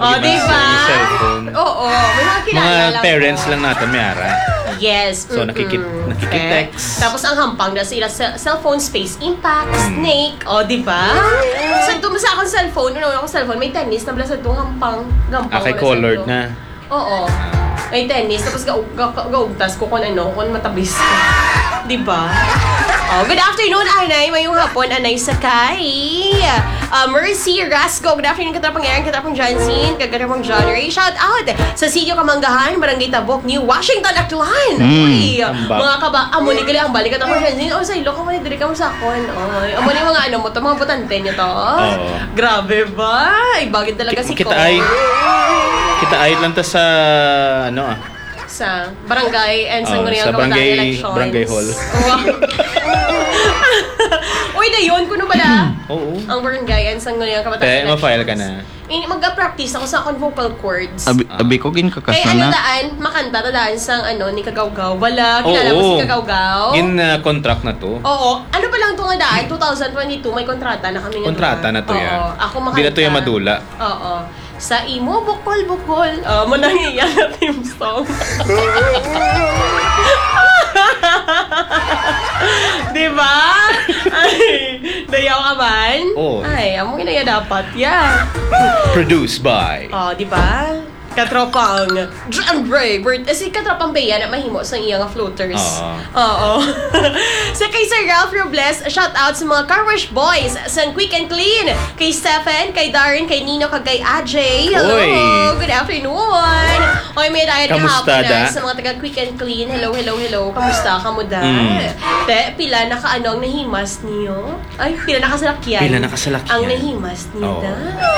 Oh, diba? Yung cellphone. Oo, may mga kilala Mga lang parents po. lang natin, may ara. Yes. So, nakikitext. Tapos ang hampang na sila cellphone space impact, snake, diba? Sa tumasa akong cellphone, may tennis, nabla sa itong hampang. Kay colored na. Oo. May tennis, tapos gaugtas ko kung matabis ko. Diba? Good afternoon, Anay. Mayong hapon, Anay Sakay. Mercy Rasco. Good afternoon, Katrapang Aaron, Katrapang Johnson, Katrapang John Ray. Shout out sa Sitio Kamanggahan, Barangay Tabok, New Washington, Aklan. Uy, mga amo ni gali ang balik Katrapang Johnson. Sa ilo ka man, diri ka mo sa akon. Amo ni mga mga butante niyo to. Grabe ba? Ay, bagay talaga si Ko. Kita ay lang ta sa sa barangay and sa sa barangay hall. Uy, dayon kuno bala. Oo. Ang barangay and sa ngayong kabataan. Ma-file ka na. Mag-practice ako sa akong vocal cords. Abi ko ginkakas Kaya na. daan makanta daan sang ni Kagawgaw. Wala kilala mo si Kagawgaw. Contract na to. Oo. Ano pa lang to nga daan 2022 may kontrata na kami nga. Kontrata na to yan. Ako makanta. Hindi na to yung madula. Oo. Sa imo bukol. Manangiyan na team song. Diba? Ay, dayaw ka man? Oo. Ay, amo ginaya dapat. Yeah. Produced by. Diba? Katropang John Ray. Si Katropang Bea na mahimo sa iyang floaters. Oo. Sa kay Sir Ralph Robles, shout out sa mga car wash boys sa Quick and Clean. Kay Stephen, kay Darren, kay Nino, kay AJ. Hello. Oy. Good afternoon. Oy, may dahil kahapon na sa mga taga Quick and Clean. Hello. Kamusta? Kamuda? Pila nakaanong nahimas niyo? Ay, pila nakasalakyan. Ang nahimas niyo da.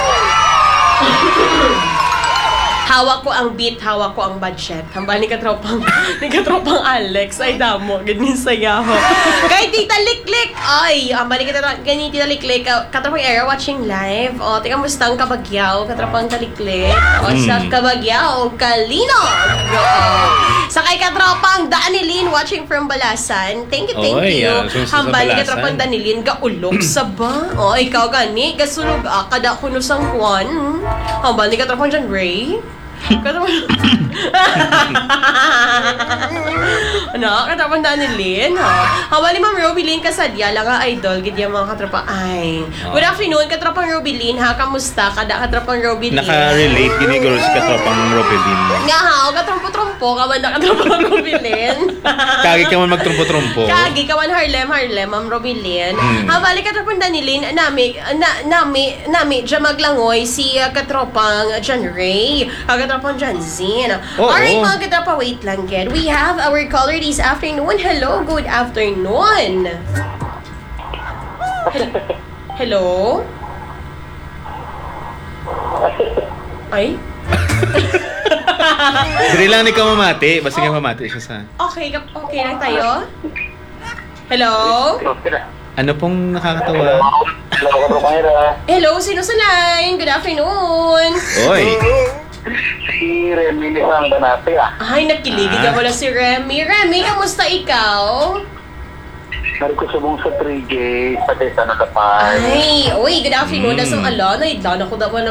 Hawak ko ang beat, hawak ko ang budget. Hamba ni katropang Alex. Ay, damo. Ganyan sayaw. Kay Tita Liklik. Ay, hamba ni ganyan Tita Liklik. Katropang Era watching live. Tika mustang Kabagyaw. Katropang Taliklik. Sa Kabagyaw. Kalinog. Sa kay katropang Danilin watching from Balasan. Thank you. Hamba ni katropang Danilin. Gaulog sa ba? Ikaw gani. Gasulog kada kuno sang kwan. Hamba ni katropang John Ray. Katapang Danilin. Hawali Ma'am Robilin kasadya lang nga idol gid yung mga katropa. Ay. Good afternoon katropang Robilin ha. Kamusta katrapang Robilin? Naka-relate gini girl si katropang Robilin. Nga ha, katrompo-trompo kaman na katropang Robilin. Kagi ka man magtrompo-trompo. Kagi ka man Harlem Ma'am Robilin. Hawali katropang Danilin nami dyan maglangoy si katropang John Ray. Katropang John Zin. Alright mga katropa, wait lang again. We have our caller this afternoon. Hello, good afternoon. Hello? Ay? Dili lang ni ka mamati. Basta nga mamati siya sa... Okay lang tayo? Hello? Ano pong nakakatawa? Hello, sino sa line? Good afternoon. Oy! Si Remy ni Sangga natin Ay, nakiligid ka wala si Remy. Remy, kamusta ikaw? Nagkusubong sa 3G, pati sa nagapay. Ay, good afternoon. Nasang naidlan ako dapat na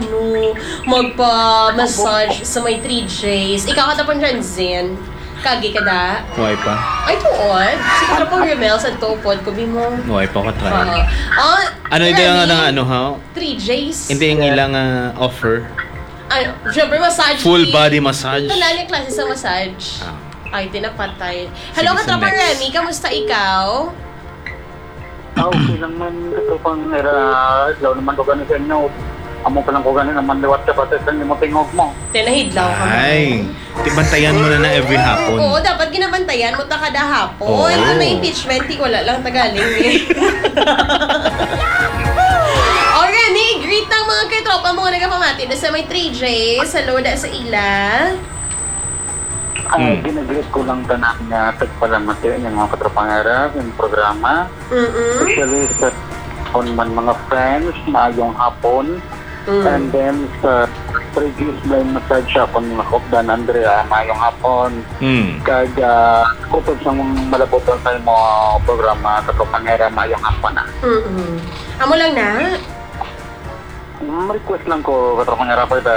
magpa-massage sa may 3Js. Ikaw katapan dyan, Zen. Kagi ka da? Huwag pa. Ay, tuon. Siguro pang Remel sa topod ko, mo. Huwag pa ko try. Ano Remy, yung ano ha? 3Js. Hindi yung ilang offer. Siyempre, massage. Full body massage. Tanali yung klase sa massage. Ay, tinapatay. Hello, katropang Remy. Kamusta ikaw? Okay lang man. Katropang era. Law naman ko ganun sa inyo. Amo pa lang ko ganun naman. Liwat ka pati sa mo tingog mo. Tinahidlaw ka mo. Ay. Tibantayan mo na every hapon. Oo, dapat ginabantayan mo ta kada hapon. Kung may impeachment, wala lang tagaling eh. Remy, greet ng mga katropa mga nagapamati na sa may 3J, sa Loda, sa Ila. Ginagreet ko lang tanak nga tagpalamati yung mga katropang era, yung programa. Especially sa mga friends, maayong hapon. And then sa previous blind massage ako ng Dan Andrea, maayong hapon. Kaya kutod sa malabotan sa mga programa, katropang era, maayong hapon na. Amo lang na? Request lang ko, katropang era pa